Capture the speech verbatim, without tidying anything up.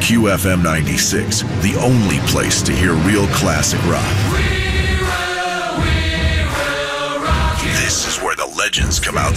Q F M ninety-six, the only place to hear real classic rock. We will, we will rock you. This is where the legends come out